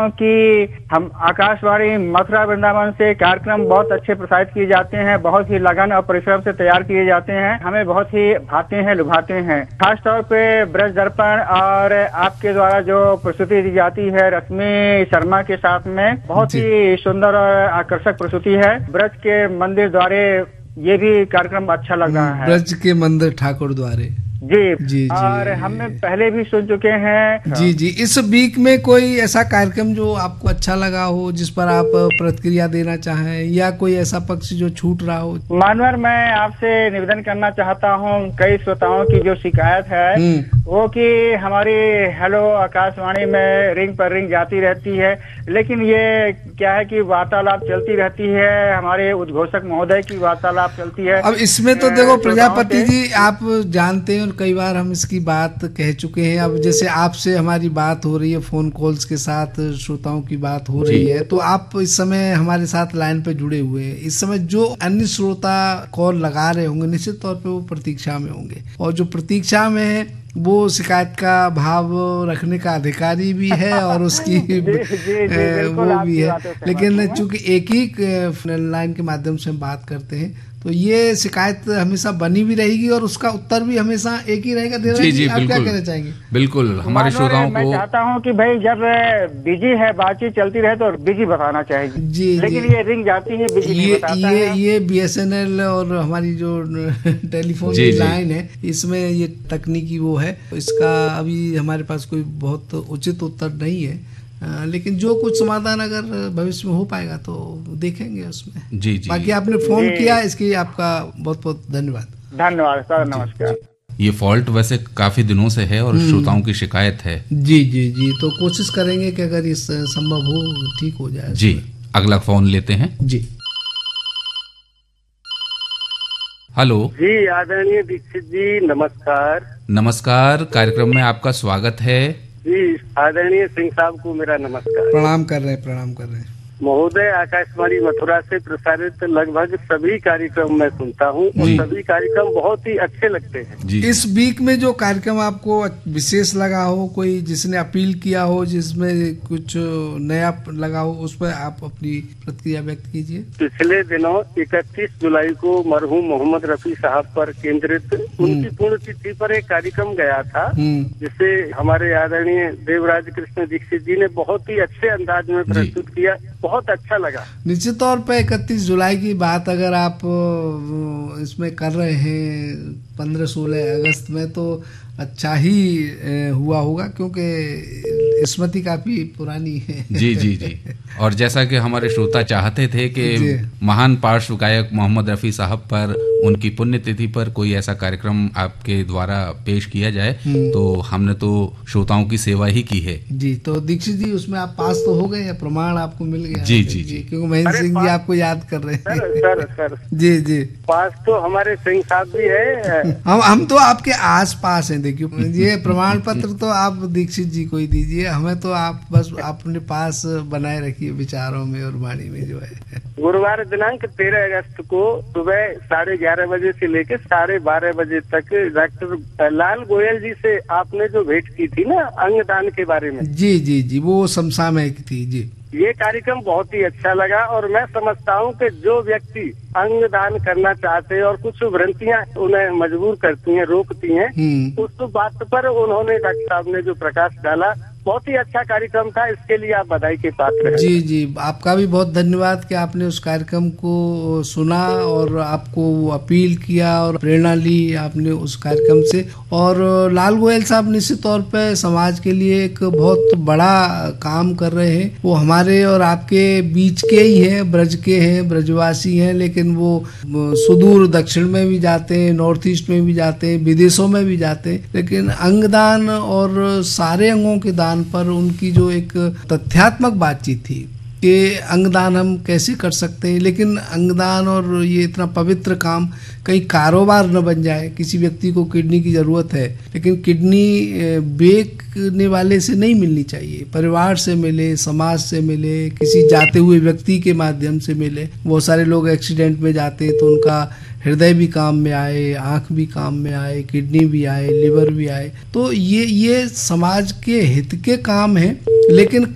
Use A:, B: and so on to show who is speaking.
A: हूँ कि हम आकाशवाणी मथुरा वृंदावन से कार्यक्रम बहुत अच्छे प्रसारित किए जाते हैं, बहुत ही लगन और परिश्रम से तैयार किए जाते हैं, हमें बहुत ही भाते हैं, लुभाते हैं। खास तौर पे ब्रज दर्पण और आपके द्वारा जो प्रस्तुति दी जाती है रश्मि शर्मा के साथ में, बहुत ही सुंदर और आकर्षक प्रस्तुति है। ब्रज के मंदिर द्वारे ये भी कार्यक्रम अच्छा लग रहा है।
B: ब्रज के मंदिर ठाकुर द्वारे
A: जी और हमने पहले भी सुन चुके हैं।
B: जी इस वीक में कोई ऐसा कार्यक्रम जो आपको अच्छा लगा हो, जिस पर आप प्रतिक्रिया देना चाहें, या कोई ऐसा पक्ष जो छूट रहा हो?
A: मानवर, मैं आपसे निवेदन करना चाहता हूं, कई श्रोताओं की जो शिकायत है वो कि हमारी हेलो आकाशवाणी में रिंग पर रिंग जाती रहती है, लेकिन ये क्या है कि वार्तालाप चलती रहती है, हमारे उद्घोषक महोदय की वार्तालाप चलती है।
B: अब इसमें तो देखो प्रजापति जी, आप जानते हैं कई बार हम इसकी बात कह चुके हैं। अब जैसे आपसे हमारी बात हो रही है, फोन कॉल्स के साथ श्रोताओं की बात हो रही है, तो आप इस समय हमारे साथ लाइन पे जुड़े हुए हैं। इस समय जो अन्य श्रोता कॉल लगा रहे होंगे, निश्चित तौर पे वो प्रतीक्षा में होंगे, और जो प्रतीक्षा में है वो शिकायत का भाव रखने का अधिकारी भी है और उसकी वो भी है। लेकिन चूंकि एक ही लाइन के माध्यम से हम बात करते हैं, तो ये शिकायत हमेशा बनी भी रहेगी और उसका उत्तर भी हमेशा एक ही रहेगा।
C: जी
B: आप क्या कहना चाहेंगे?
C: बिल्कुल, हमारे श्रोताओं को
A: मैं चाहता हूँ कि भाई जब बिजी है, बातचीत चलती रहे तो बिजी बताना चाहिए।
B: जी
A: लेकिन ये रिंग जाती है, बिजी नहीं बताता है।
B: ये BSNL और हमारी जो टेलीफोन की लाइन है, इसमें ये तकनीकी वो है, इसका अभी हमारे पास कोई बहुत उचित उत्तर नहीं है। लेकिन जो कुछ समाधान अगर भविष्य में हो पाएगा तो देखेंगे उसमें।
C: जी
B: बाकी आपने फोन किया, इसके लिए आपका बहुत बहुत धन्यवाद।
A: धन्यवाद सर, नमस्कार।
C: ये फॉल्ट वैसे काफी दिनों से है और श्रोताओं की शिकायत है।
B: जी तो कोशिश करेंगे कि अगर इस संभव हो ठीक हो जाए।
C: जी, अगला फोन लेते हैं।
B: जी
D: हेलो जी, आदरणीय दीक्षित जी, नमस्कार।
C: नमस्कार, कार्यक्रम में आपका स्वागत है।
D: जी, आदरणीय सिंह साहब को मेरा नमस्कार।
B: प्रणाम कर रहे हैं।
D: महोदय, आकाशवाणी मथुरा से प्रसारित लगभग सभी कार्यक्रम मैं सुनता हूँ और सभी कार्यक्रम बहुत ही अच्छे लगते हैं।
B: इस वीक में जो कार्यक्रम आपको विशेष लगा हो, कोई जिसने अपील किया हो, जिसमें कुछ नया लगा हो, उस पर आप अपनी प्रतिक्रिया व्यक्त कीजिए।
D: पिछले दिनों 31 जुलाई को मरहूम मोहम्मद रफी साहब पर केंद्रित उनकी पुण्यतिथि पर एक कार्यक्रम गया था, जिसे हमारे आदरणीय देवराज कृष्ण दीक्षित जी ने बहुत ही अच्छे अंदाज में प्रस्तुत किया, बहुत अच्छा लगा।
B: निश्चित तौर पे 31 जुलाई की बात अगर आप इसमें कर रहे हैं 15-16 अगस्त में, तो अच्छा ही हुआ होगा, क्योंकि स्मृति काफी पुरानी है।
C: जी और जैसा कि हमारे श्रोता चाहते थे कि महान पार्श्व गायक मोहम्मद रफी साहब पर उनकी पुण्यतिथि पर कोई ऐसा कार्यक्रम आपके द्वारा पेश किया जाए, तो हमने तो श्रोताओं की सेवा ही की है।
B: जी, तो दीक्षित जी उसमें आप पास तो हो गए, प्रमाण आपको मिल गया?
C: जी
B: क्योंकि महेंद्र सिंह जी आपको याद कर रहे हैं।
D: सर
B: जी
D: पास तो हमारे सिंह साहब भी है।
B: हम तो आपके आस पास हैं। देखिए, ये प्रमाण पत्र तो आप दीक्षित जी को ही दीजिए, हमें तो आप बस अपने पास बनाए रखिए विचारों में और वाणी में जो है।
D: गुरुवार दिनांक 13 अगस्त को सुबह 11:30 बजे से लेकर 12:30 बजे तक डॉक्टर लाल गोयल जी से आपने जो भेंट की थी ना अंगदान के बारे में।
B: जी वो समसामयिक थी। जी,
D: ये कार्यक्रम बहुत ही अच्छा लगा और मैं समझता हूँ कि जो व्यक्ति अंगदान करना चाहते हैं और कुछ भ्रांतियां उन्हें मजबूर करती हैं, रोकती हैं, उस बात पर उन्होंने डॉक्टर साहब ने जो प्रकाश डाला, बहुत ही अच्छा कार्यक्रम था। इसके लिए आप बधाई के पात्र हैं।
B: जी आपका भी बहुत धन्यवाद कि आपने उस कार्यक्रम को सुना और आपको अपील किया और प्रेरणा ली आपने उस कार्यक्रम से। और लाल गोयल साहब निश्चित तौर पे समाज के लिए एक बहुत बड़ा काम कर रहे हैं। वो हमारे और आपके बीच के ही हैं, ब्रज के हैं, ब्रजवासी हैं, लेकिन वो सुदूर दक्षिण में भी जाते हैं, नॉर्थ ईस्ट में भी जाते हैं, विदेशों में भी जाते हैं, लेकिन अंगदान और सारे अंगों के दान पर उनकी जो एक तथ्यात्मक बातचीत थी कि अंगदान हम कैसे कर सकते हैं, लेकिन अंगदान और ये इतना पवित्र काम कहीं कारोबार न बन जाए। किसी व्यक्ति को किडनी की जरूरत है, लेकिन किडनी बेचने वाले से नहीं मिलनी चाहिए, परिवार से मिले, समाज से मिले, किसी जाते हुए व्यक्ति के माध्यम से मिले। बहुत सारे लोग एक्सीडेंट में जाते हैं तो उनका हृदय भी काम में आए, आंख भी काम में आए, किडनी भी आए, लिवर भी आए, तो ये समाज के हित के काम है, लेकिन